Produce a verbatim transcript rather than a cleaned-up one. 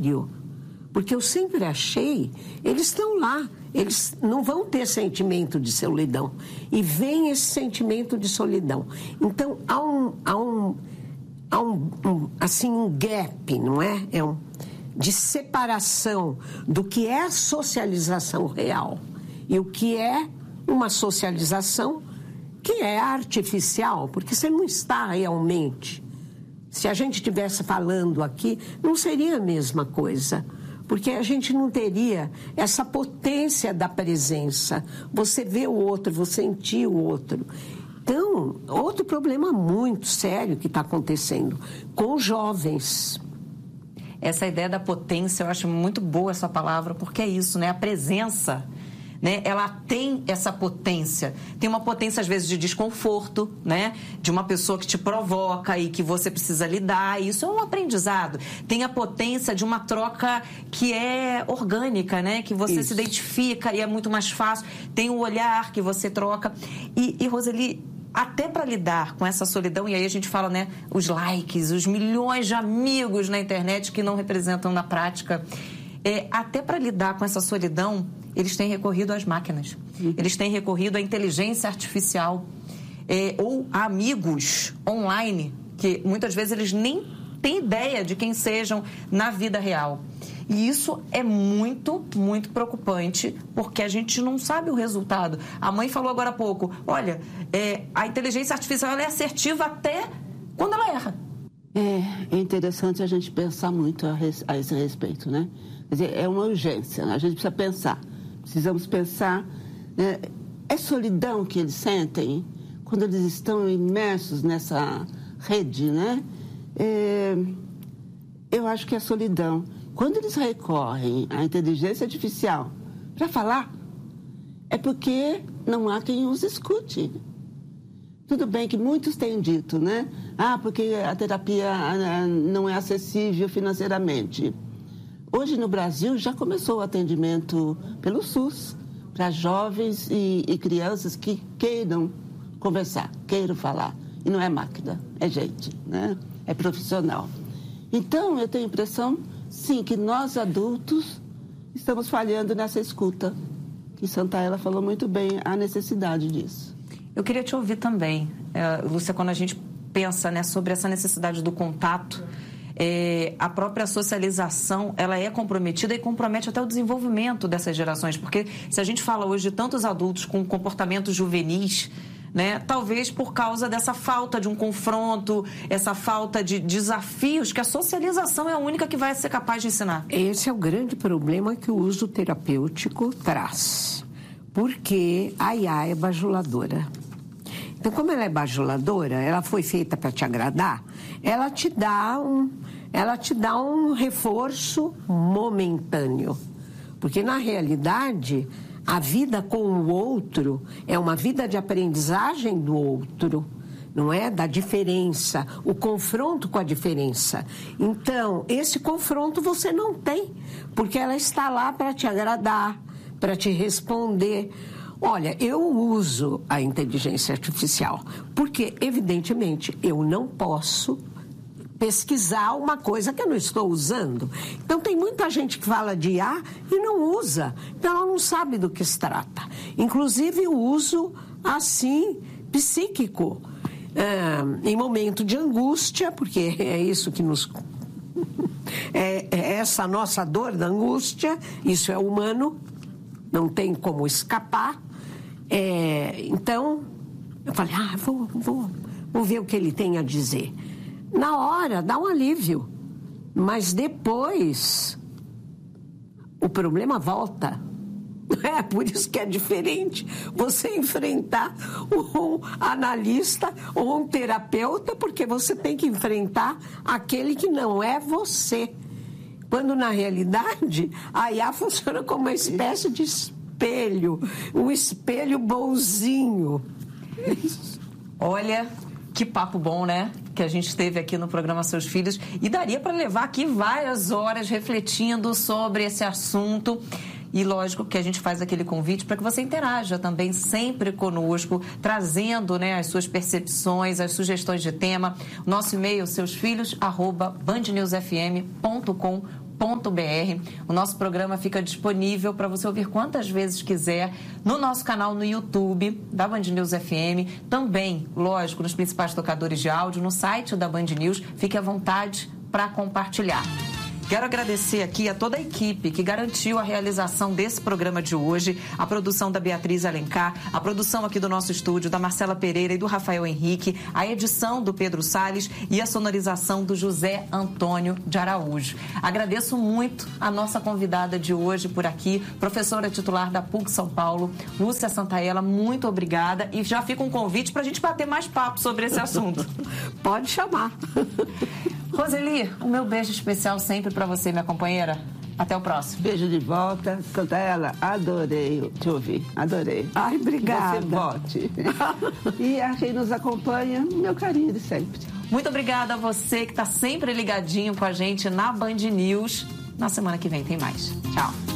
sério, porque eu sempre achei, eles estão lá, eles não vão ter sentimento de solidão, e vem esse sentimento de solidão. Então, há um, há um, há um, um assim, um gap, não é? É um, de separação do que é a socialização real e o que é uma socialização que é artificial, porque você não está realmente. Se a gente estivesse falando aqui, não seria a mesma coisa, porque a gente não teria essa potência da presença. Você vê o outro, você sentir o outro. Então, outro problema muito sério que está acontecendo com jovens. Essa ideia da potência, eu acho muito boa essa palavra, porque é isso, né? A presença, né? Ela tem essa potência. Tem uma potência, às vezes, de desconforto, né? De uma pessoa que te provoca e que você precisa lidar. Isso é um aprendizado. Tem a potência de uma troca que é orgânica, né? Que você isso. se identifica e é muito mais fácil. Tem o olhar que você troca. E, e Roseli, até para lidar com essa solidão, e aí a gente fala, né, os likes, os milhões de amigos na internet que não representam na prática, é, até para lidar com essa solidão, eles têm recorrido às máquinas, uhum. eles têm recorrido à inteligência artificial, é, ou a amigos online, que muitas vezes eles nem têm ideia de quem sejam na vida real. E isso é muito, muito preocupante, porque a gente não sabe o resultado. A mãe falou agora há pouco, olha, é, a inteligência artificial ela é assertiva até quando ela erra. É, é interessante a gente pensar muito a, res, a esse respeito, né? Quer dizer, é uma urgência, né? A gente precisa pensar. Precisamos pensar, né? É solidão que eles sentem quando eles estão imersos nessa rede, né? É, eu acho que é solidão. Quando eles recorrem à inteligência artificial para falar, é porque não há quem os escute. Tudo bem que muitos têm dito, né? Ah, porque a terapia não é acessível financeiramente. Hoje no Brasil já começou o atendimento pelo SUS para jovens e, e crianças que queiram conversar, queiram falar. E não é máquina, é gente, né? É profissional. Então, eu tenho a impressão, sim, que nós adultos estamos falhando nessa escuta. Que Santaella falou muito bem a necessidade disso. Eu queria te ouvir também, é, Lúcia, quando a gente pensa, né, sobre essa necessidade do contato, é, a própria socialização, ela é comprometida e compromete até o desenvolvimento dessas gerações, porque se a gente fala hoje de tantos adultos com comportamentos juvenis, né, talvez por causa dessa falta de um confronto, essa falta de desafios, que a socialização é a única que vai ser capaz de ensinar. Esse é o grande problema que o uso terapêutico traz, porque a I A é bajuladora. Então, como ela é bajuladora, ela foi feita para te agradar, ela te dá um, ela te dá um reforço momentâneo. Porque, na realidade, a vida com o outro é uma vida de aprendizagem do outro, não é? Da diferença, o confronto com a diferença. Então, esse confronto você não tem, porque ela está lá para te agradar, para te responder. Olha, eu uso a inteligência artificial porque, evidentemente, eu não posso pesquisar uma coisa que eu não estou usando. Então, tem muita gente que fala de I A e não usa. Então, ela não sabe do que se trata. Inclusive, o uso, assim, psíquico, é, em momento de angústia, porque é isso que nos... é, é essa nossa dor da angústia, isso é humano, não tem como escapar. É, então, eu falei, ah, vou, vou, vou ver o que ele tem a dizer. Na hora, dá um alívio, mas depois o problema volta. É por isso que é diferente você enfrentar um analista ou um terapeuta, porque você tem que enfrentar aquele que não é você. Quando, na realidade, a I A funciona como uma espécie de espelho, um espelho bonzinho. Olha, que papo bom, né? Que a gente teve aqui no programa Seus Filhos. E daria para levar aqui várias horas refletindo sobre esse assunto. E lógico que a gente faz aquele convite para que você interaja também sempre conosco, trazendo, né, as suas percepções, as sugestões de tema. Nosso e-mail, seusfilhos arroba band news f m ponto com ponto b r. O nosso programa fica disponível para você ouvir quantas vezes quiser no nosso canal no YouTube da Band News F M, também, lógico, nos principais tocadores de áudio, no site da Band News. Fique à vontade para compartilhar. Quero agradecer aqui a toda a equipe que garantiu a realização desse programa de hoje, a produção da Beatriz Alencar, a produção aqui do nosso estúdio, da Marcela Pereira e do Rafael Henrique, a edição do Pedro Salles e a sonorização do José Antônio de Araújo. Agradeço muito a nossa convidada de hoje por aqui, professora titular da P U C São Paulo, Lúcia Santaella, muito obrigada, e já fica um convite para a gente bater mais papo sobre esse assunto. Pode chamar. Roseli, o meu beijo especial sempre para você, minha companheira. Até o próximo. Beijo de volta. Santaella, adorei te ouvir. Adorei. Ai, obrigada. Que você volte. E a quem nos acompanha, meu carinho de sempre. Muito obrigada a você que está sempre ligadinho com a gente na Band News. Na semana que vem tem mais. Tchau.